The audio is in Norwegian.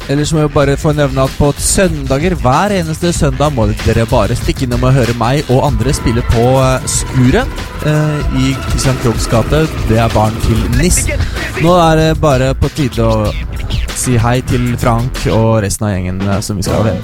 Ellers må jeg bare få nevne at på søndager, hver eneste søndag, må dere bare stikke innom og høre meg og andre spille på Skuren i Christian Krohgs gate. Det barn til Niss. Nå det bare på tide å si hei til Frank og resten av gjengen som vi skal ha.